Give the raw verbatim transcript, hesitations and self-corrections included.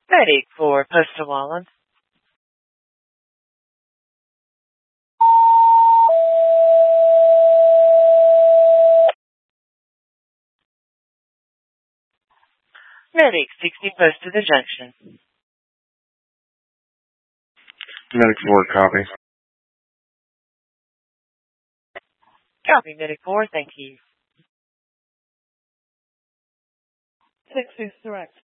Medic for Postal Wallen. Medic sixty post to the junction. Medic four, copy. Copy, Medic four, thank you. Six is direct.